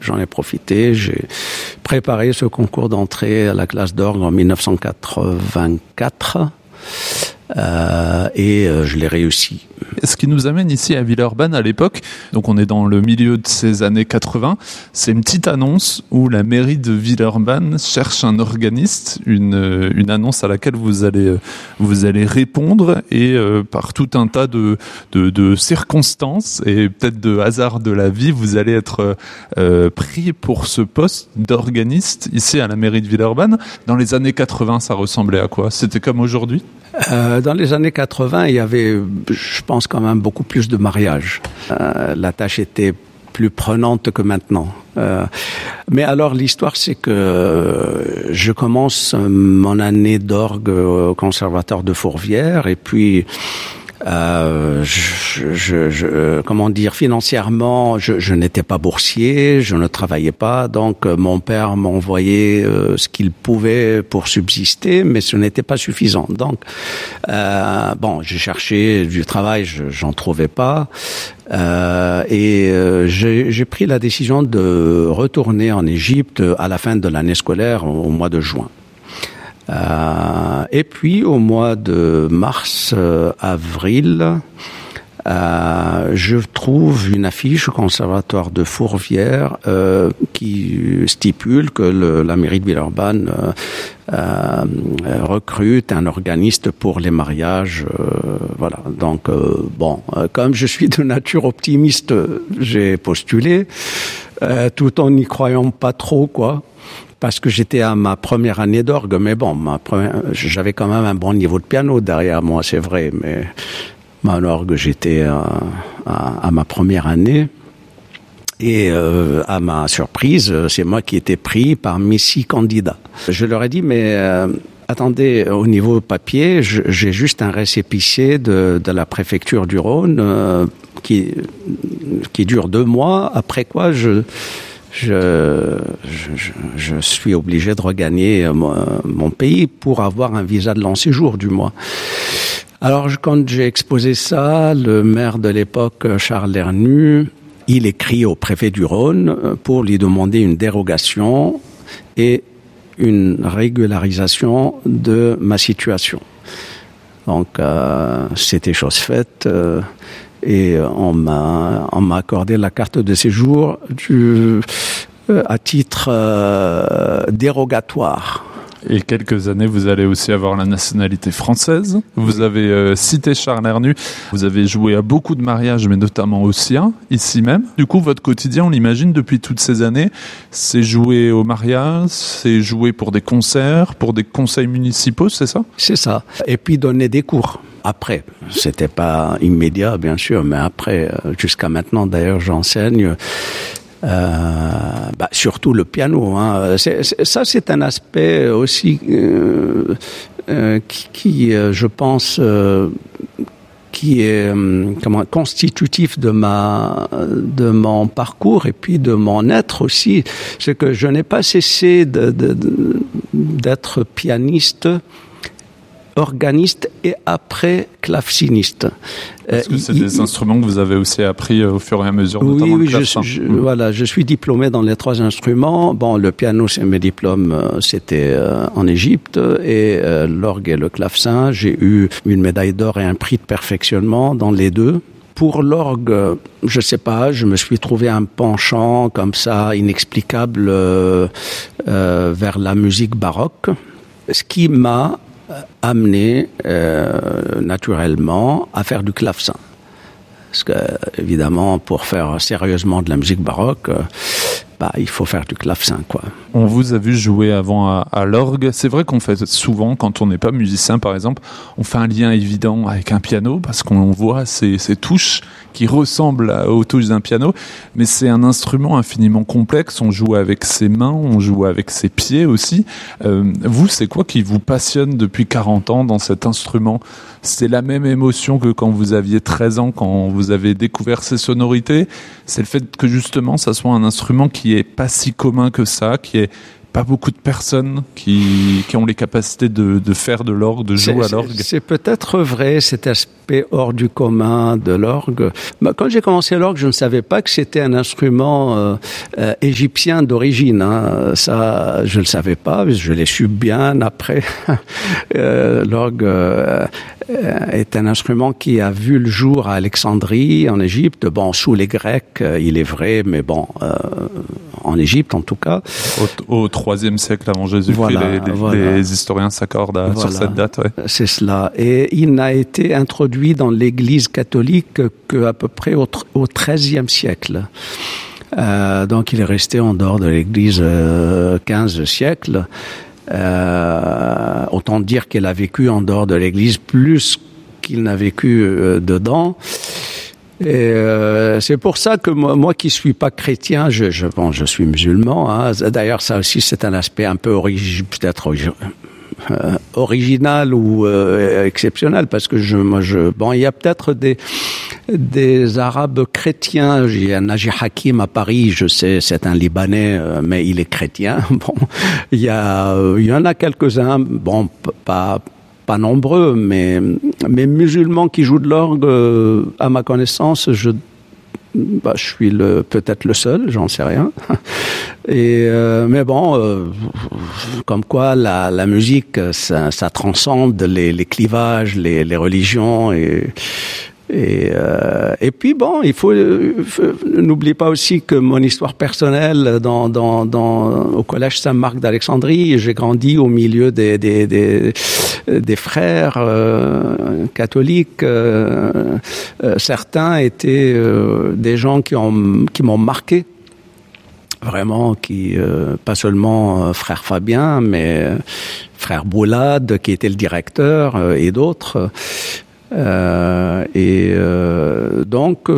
j'en ai profité. J'ai préparé ce concours d'entrée à la classe d'orgue en 1984. Je l'ai réussi. Ce qui nous amène ici à Villeurbanne à l'époque, donc on est dans le milieu de ces années 80, c'est une petite annonce où la mairie de Villeurbanne cherche un organiste, une annonce à laquelle vous allez répondre et par tout un tas de circonstances et peut-être de hasard de la vie, vous allez être pris pour ce poste d'organiste ici à la mairie de Villeurbanne. Dans les années 80, ça ressemblait à quoi ? C'était comme aujourd'hui ? Dans les années 80, il y avait, je pense, quand même beaucoup plus de mariages. La tâche était plus prenante que maintenant. Mais alors, l'histoire, c'est que je commence mon année d'orgue au conservatoire de Fourvière, et puis comment dire, financièrement, je n'étais pas boursier, je ne travaillais pas, donc mon père m'envoyait ce qu'il pouvait pour subsister, mais ce n'était pas suffisant. Donc, j'ai cherché du travail, j'en trouvais pas, j'ai pris la décision de retourner en Égypte à la fin de l'année scolaire, au mois de juin. Et puis au mois de mars-avril, je trouve une affiche au conservatoire de Fourvière qui stipule que la mairie de Villeurbanne recrute un organiste pour les mariages. Voilà. Donc comme je suis de nature optimiste, j'ai postulé, tout en n'y croyant pas trop, quoi. Parce que j'étais à ma première année d'orgue, mais bon, j'avais quand même un bon niveau de piano derrière moi, c'est vrai, mais en orgue, j'étais à ma première année. Et à ma surprise, c'est moi qui étais pris parmi 6 candidats. Je leur ai dit, mais attendez, au niveau papier, j'ai juste un récépissé de la préfecture du Rhône qui dure 2 mois, après quoi je suis obligé de regagner mon pays pour avoir un visa de long séjour du mois. Alors, quand j'ai exposé ça, le maire de l'époque, Charles Lernu, il écrit au préfet du Rhône pour lui demander une dérogation et une régularisation de ma situation. Donc, c'était chose faite. Et on m'a accordé la carte de séjour à titre dérogatoire. Et quelques années, vous allez aussi avoir la nationalité française. Vous avez cité Charles Lernu. Vous avez joué à beaucoup de mariages, mais notamment au sien, ici même. Du coup, votre quotidien, on l'imagine depuis toutes ces années, c'est jouer au mariage, c'est jouer pour des concerts, pour des conseils municipaux, c'est ça ? C'est ça. Et puis donner des cours. Après, c'était pas immédiat, bien sûr, mais après, jusqu'à maintenant, d'ailleurs, j'enseigne. Surtout le piano. Hein. C'est un aspect aussi qui je pense, qui est constitutif de mon parcours et puis de mon être aussi. C'est que je n'ai pas cessé d'être pianiste, organiste et après claveciniste. Est-ce que c'est des instruments que vous avez aussi appris au fur et à mesure, notamment le clavecin ? Voilà, je suis diplômé dans les 3 instruments. Bon, le piano, mes diplômes, c'était en Égypte, et l'orgue et le clavecin, j'ai eu une médaille d'or et un prix de perfectionnement dans les 2. Pour l'orgue, je sais pas, je me suis trouvé un penchant comme ça, inexplicable, vers la musique baroque, ce qui m'a amené naturellement à faire du clavecin. Parce que, évidemment, pour faire sérieusement de la musique baroque, il faut faire du clavecin, quoi. On vous a vu jouer avant à l'orgue. C'est vrai qu'on fait souvent, quand on n'est pas musicien, par exemple, on fait un lien évident avec un piano, parce qu'on voit ces touches qui ressemblent aux touches d'un piano, mais c'est un instrument infiniment complexe. On joue avec ses mains, on joue avec ses pieds aussi. Vous, c'est quoi qui vous passionne depuis 40 ans dans cet instrument ? C'est la même émotion que quand vous aviez 13 ans, quand vous avez découvert ces sonorités ? C'est le fait que justement, ça soit un instrument qui est pas si commun que ça, qui est pas beaucoup de personnes qui ont les capacités de faire de l'orgue, de jouer à l'orgue. C'est peut-être vrai, cet aspect hors du commun de l'orgue. Quand j'ai commencé l'orgue, je ne savais pas que c'était un instrument égyptien d'origine. Hein. Ça, je ne le savais pas, je l'ai su bien après. L'orgue est un instrument qui a vu le jour à Alexandrie, en Égypte. Bon, sous les Grecs, il est vrai, mais bon, en Égypte en tout cas. Au IIIe siècle avant Jésus-Christ, les historiens s'accordent sur cette date. Ouais. C'est cela. Et il n'a été introduit dans l'Église catholique qu'à peu près au XIIIe siècle. Donc il est resté en dehors de l'Église 15 siècles. Autant dire qu'il a vécu en dehors de l'Église plus qu'il n'a vécu dedans. Et c'est pour ça que moi qui suis pas chrétien, je suis musulman. Hein. D'ailleurs, ça aussi c'est un aspect un peu original ou exceptionnel, parce que il y a peut-être des Arabes chrétiens. Il y a Naji Hakim à Paris, je sais, c'est un Libanais, mais il est chrétien. Bon, il y en a quelques-uns, bon, pas nombreux, mais musulmans qui jouent de l'orgue, à ma connaissance, je suis peut-être le seul, j'en sais rien. Et mais bon, comme quoi la musique, ça transcende les clivages, les religions et puis bon, il faut n'oubliez pas aussi que mon histoire personnelle au collège Saint-Marc d'Alexandrie, j'ai grandi au milieu des frères catholiques. Certains étaient des gens qui m'ont marqué. Vraiment, pas seulement frère Fabien, mais frère Boulade, qui était le directeur, et d'autres. Donc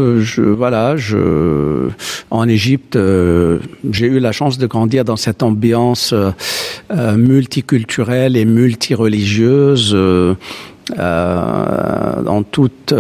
en Égypte, j'ai eu la chance de grandir dans cette ambiance multiculturelle et multireligieuse, en toute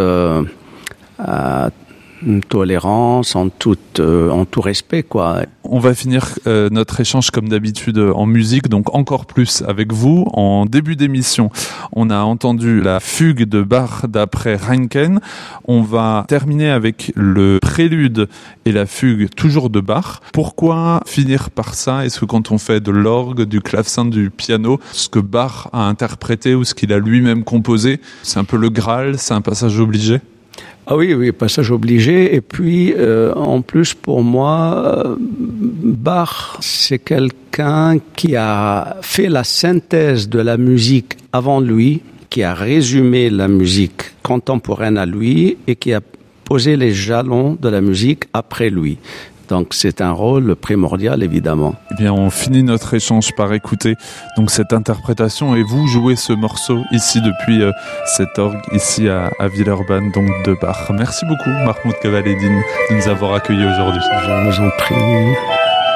tolérance, en tout respect, quoi. On va finir notre échange comme d'habitude en musique, donc encore plus avec vous. En début d'émission, on a entendu la fugue de Bach d'après Reinken. On va terminer avec le prélude et la fugue toujours de Bach. Pourquoi finir par ça? Est-ce que quand on fait de l'orgue, du clavecin, du piano, ce que Bach a interprété ou ce qu'il a lui-même composé, c'est un peu le Graal, c'est un passage obligé? Ah oui, passage obligé. Et puis, en plus, pour moi, Bach, c'est quelqu'un qui a fait la synthèse de la musique avant lui, qui a résumé la musique contemporaine à lui et qui a posé les jalons de la musique après lui. Donc c'est un rôle primordial, évidemment. Eh bien, on finit notre échange par écouter donc cette interprétation et vous jouez ce morceau ici depuis cet orgue ici à Villeurbanne, donc de Bach. Merci beaucoup Mahmoud Kavaledine de nous avoir accueillis aujourd'hui. Je vous en prie.